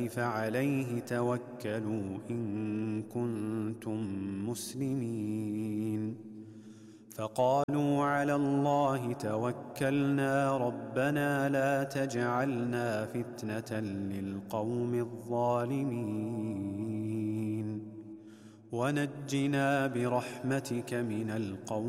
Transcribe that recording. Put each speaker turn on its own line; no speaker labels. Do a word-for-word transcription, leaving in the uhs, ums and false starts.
الله فعليه توكلوا إن كنتم مسلمين فقالوا على الله توكلنا ربنا لا تجعلنا فتنة للقوم الظالمين ونجنا برحمتك من القوم